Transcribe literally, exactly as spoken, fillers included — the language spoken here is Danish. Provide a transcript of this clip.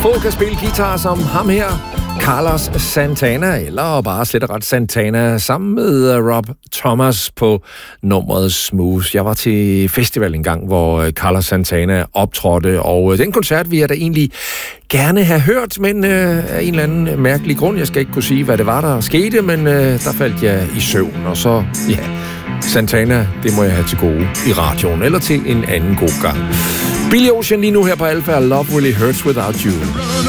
få kan spille guitar som ham her, Carlos Santana, eller bare slet og ret Santana, sammen med Rob Thomas på nummeret Smooth. Jeg var til festival en gang, hvor Carlos Santana optrådte, og den koncert vil jeg da egentlig gerne have hørt, men øh, af en eller anden mærkelig grund, jeg skal ikke kunne sige, hvad det var, der skete, men øh, der faldt jeg i søvn, og så, ja, Santana, det må jeg have til gode i radioen, eller til en anden god gang. Billy Ocean lige nu her på Alpha, Love Really Hurts Without You.